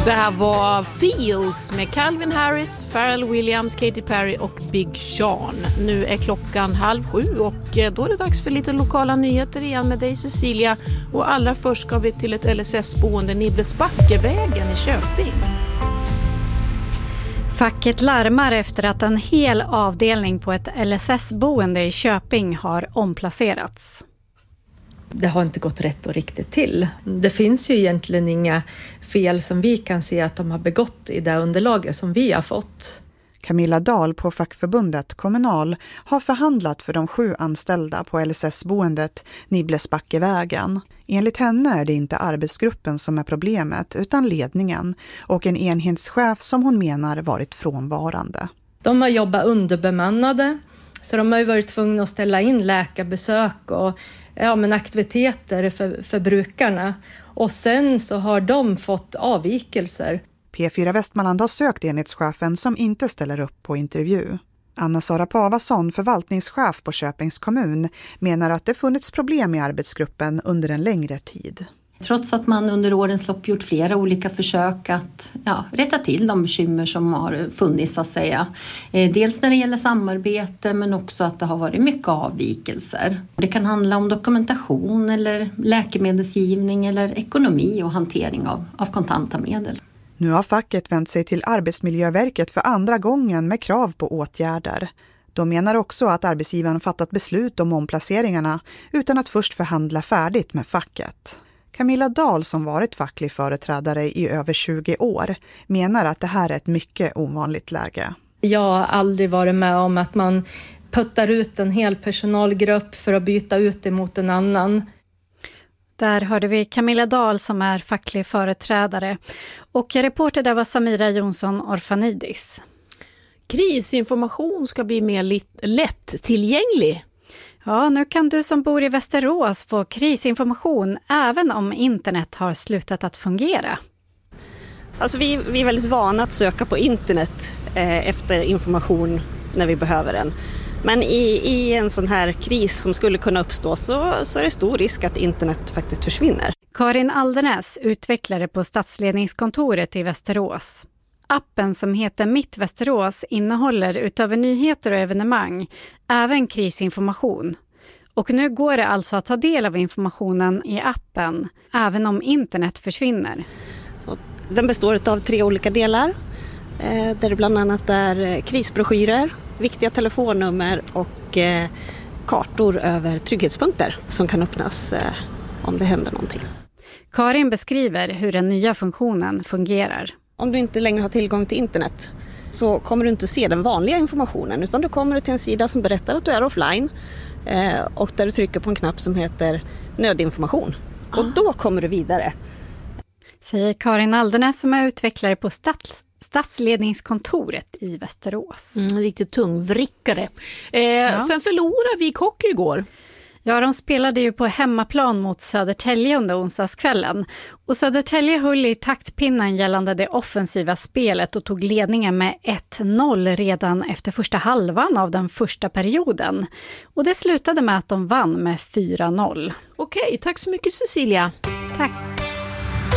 Det här var Feels med Calvin Harris, Pharrell Williams, Katy Perry och Big Sean. Nu är klockan 6:30 och då är det dags för lite lokala nyheter igen med dig Cecilia. Och allra först ska vi till ett LSS-boende Niblesbackevägen i Köping. Facket larmar efter att en hel avdelning på ett LSS-boende i Köping har omplacerats. Det har inte gått rätt och riktigt till. Det finns ju egentligen inga fel som vi kan se att de har begått i det underlaget som vi har fått. Camilla Dahl på fackförbundet Kommunal har förhandlat för de 7 anställda på LSS-boendet Niblesbackevägen. Enligt henne är det inte arbetsgruppen som är problemet utan ledningen och en enhetschef som hon menar varit frånvarande. De har jobbat underbemannade så de har ju varit tvungna att ställa in läkarbesök och aktiviteter för brukarna. Och sen så har de fått avvikelser. P4 Västmanland har sökt enhetschefen som inte ställer upp på intervju. Anna-Sara Pavasson, förvaltningschef på Köpings kommun, menar att det funnits problem i arbetsgruppen under en längre tid. Trots att man under årens lopp gjort flera olika försök att rätta till de bekymmer som har funnits så att säga. Dels när det gäller samarbete men också att det har varit mycket avvikelser. Det kan handla om dokumentation eller läkemedelsgivning eller ekonomi och hantering av kontanta medel. Nu har facket vänt sig till Arbetsmiljöverket för andra gången med krav på åtgärder. De menar också att arbetsgivaren fattat beslut om omplaceringarna utan att först förhandla färdigt med facket. Camilla Dahl, som varit facklig företrädare i över 20 år, menar att det här är ett mycket ovanligt läge. Jag har aldrig varit med om att man puttar ut en hel personalgrupp för att byta ut emot en annan. Där hörde vi Camilla Dahl som är facklig företrädare och reporter där var Samira Jonsson Orfanidis. Krisinformation ska bli mer lättillgänglig. Ja, nu kan du som bor i Västerås få krisinformation även om internet har slutat att fungera. Alltså vi är väldigt vana att söka på internet efter information när vi behöver den. Men i en sån här kris som skulle kunna uppstå så är det stor risk att internet faktiskt försvinner. Karin Aldenäs, utvecklare på stadsledningskontoret i Västerås. Appen som heter Mitt Västerås innehåller utöver nyheter och evenemang även krisinformation. Och nu går det alltså att ta del av informationen i appen även om internet försvinner. Så den består av 3 olika delar där det bland annat är krisbroschyrer, viktiga telefonnummer och kartor över trygghetspunkter som kan öppnas om det händer någonting. Karin beskriver hur den nya funktionen fungerar. Om du inte längre har tillgång till internet så kommer du inte se den vanliga informationen utan du kommer till en sida som berättar att du är offline och där du trycker på en knapp som heter nödinformation. Och då kommer du vidare. Säger Karin Aldenäs som är utvecklare på stadsledningskontoret i Västerås. Riktigt tungvrickare. Sen förlorade vi hockey igår. Ja, de spelade ju på hemmaplan mot Södertälje under onsdagskvällen. Och Södertälje höll i taktpinnen gällande det offensiva spelet och tog ledningen med 1-0 redan efter första halvan av den första perioden. Och det slutade med att de vann med 4-0. Okej, tack så mycket Cecilia. Tack.